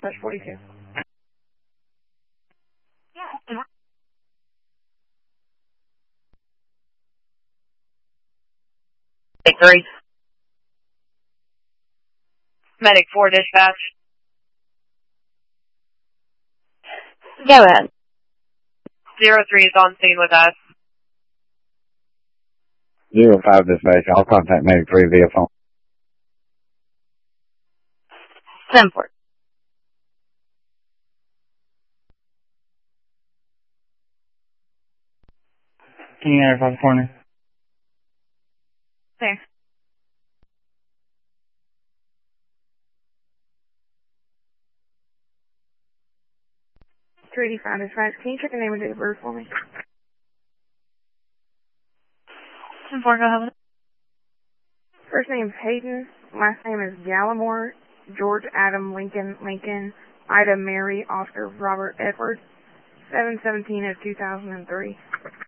42. Yeah. Medic 3. Medic 4 dispatch. Go ahead. 03 is on scene with us. 05 dispatch. I'll contact Medic 3 via phone. 10-4. Can you enter 5 corner? There. Treaty 5 dispatch. Can you check the name of the bird for me? 10-4, go ahead with it. First name is Hayden. Last name is Gallimore. George Adam Lincoln Lincoln. Ida Mary Oscar Robert Edward. 7/17 of 2003.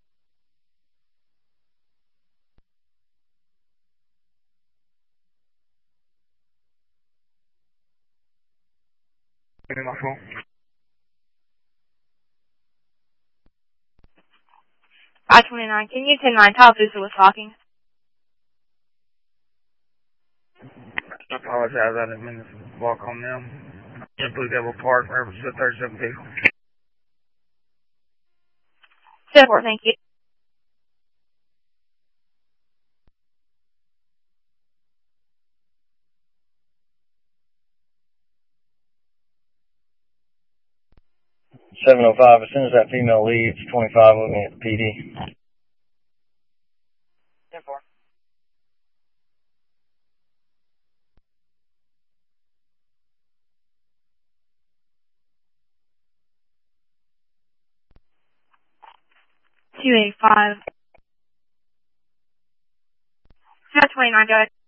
I-29, can you 10-9 tell us who was talking? I apologize, I didn't mean to walk on them. In Blue Devil Park, wherever it's the 37 vehicle. 10-4, thank you. $705. As soon as that female leaves, 25 with me at the PD. 10-4. $285. 29, go ahead.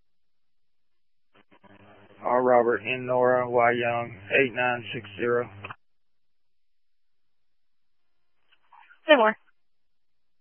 R. Robert N. Nora Y. Young, 8960. 10-4.